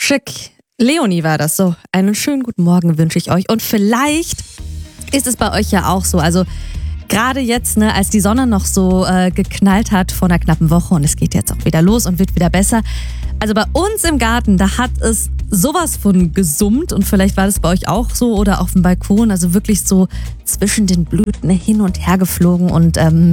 Schick. Leonie war das so. Einen schönen guten Morgen wünsche ich euch. Und vielleicht ist es bei euch ja auch so. Also gerade jetzt, als die Sonne noch so geknallt hat vor einer knappen Woche und es geht jetzt auch wieder los und wird wieder besser. Also bei uns im Garten, da hat es sowas von gesummt und vielleicht war das bei euch auch so oder auf dem Balkon, also wirklich so zwischen den Blüten hin und her geflogen und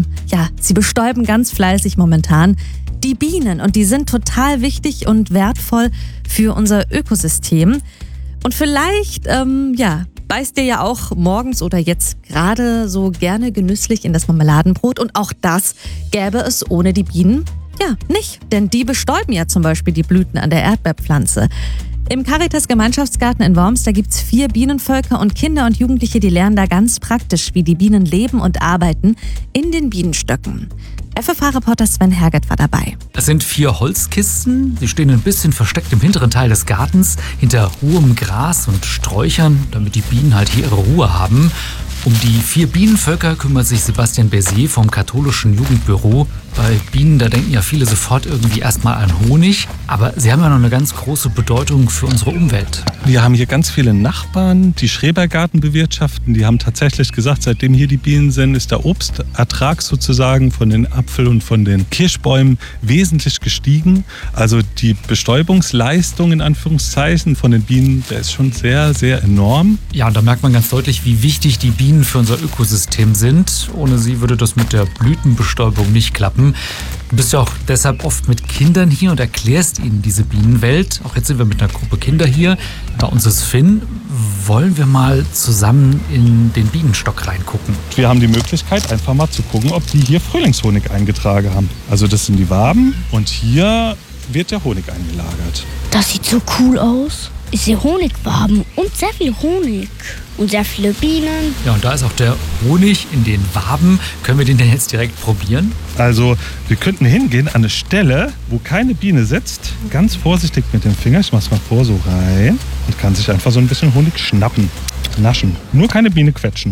sie bestäuben ganz fleißig momentan die Bienen und die sind total wichtig und wertvoll für unser Ökosystem. Und vielleicht, beißt ihr ja auch morgens oder jetzt gerade so gerne genüsslich in das Marmeladenbrot und auch das gäbe es ohne die Bienen ja nicht, denn die bestäuben ja zum Beispiel die Blüten an der Erdbeerpflanze. Im Caritas-Gemeinschaftsgarten in Worms, da gibt's 4 Bienenvölker und Kinder und Jugendliche, die lernen da ganz praktisch, wie die Bienen leben und arbeiten in den Bienenstöcken. FFH-Reporter Sven Herget war dabei. Es sind 4 Holzkisten, die stehen ein bisschen versteckt im hinteren Teil des Gartens, hinter hohem Gras und Sträuchern, damit die Bienen halt hier ihre Ruhe haben. Um die 4 Bienenvölker kümmert sich Sebastian Berset vom katholischen Jugendbüro. Bei Bienen, da denken ja viele sofort irgendwie erstmal an Honig, aber sie haben ja noch eine ganz große Bedeutung für unsere Umwelt. Wir haben hier ganz viele Nachbarn, die Schrebergarten bewirtschaften. Die haben tatsächlich gesagt, seitdem hier die Bienen sind, ist der Obstertrag sozusagen von den Apfel- und von den Kirschbäumen wesentlich gestiegen. Also die Bestäubungsleistung in Anführungszeichen von den Bienen, der ist schon sehr, sehr enorm. Ja, und da merkt man ganz deutlich, wie wichtig die Bienen für unser Ökosystem sind. Ohne sie würde das mit der Blütenbestäubung nicht klappen. Du bist ja auch deshalb oft mit Kindern hier und erklärst ihnen diese Bienenwelt. Auch jetzt sind wir mit einer Gruppe Kinder hier. Bei uns ist Finn. Wollen wir mal zusammen in den Bienenstock reingucken? Wir haben die Möglichkeit, einfach mal zu gucken, ob die hier Frühlingshonig eingetragen haben. Also das sind die Waben und hier wird der Honig eingelagert. Das sieht so cool aus. Ich sehe Honigwaben und sehr viel Honig. Und sehr viele Bienen. Ja, und da ist auch der Honig in den Waben. Können wir den denn jetzt direkt probieren? Also, wir könnten hingehen an eine Stelle, wo keine Biene sitzt. Ganz vorsichtig mit dem Finger, ich mach's mal vor, so rein. Und kann sich einfach so ein bisschen Honig schnappen, naschen. Nur keine Biene quetschen.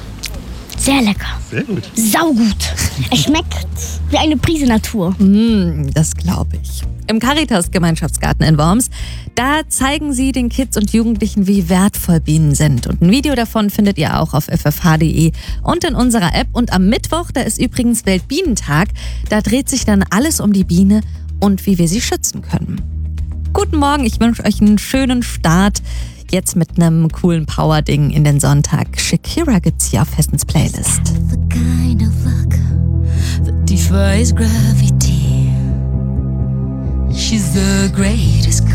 Sehr lecker. Sehr gut. Saugut. Es schmeckt wie eine Prise Natur. Das glaube ich. Im Caritas-Gemeinschaftsgarten in Worms, da zeigen sie den Kids und Jugendlichen, wie wertvoll Bienen sind. Und ein Video davon findet ihr auch auf ffh.de und in unserer App. Und am Mittwoch, da ist übrigens Weltbienentag, da dreht sich dann alles um die Biene und wie wir sie schützen können. Guten Morgen, ich wünsche euch einen schönen Start. Jetzt mit einem coolen Power-Ding in den Sonntag. Shakira gibt's hier auf Hessens Playlist. The kind of luck that defies gravity. She's the greatest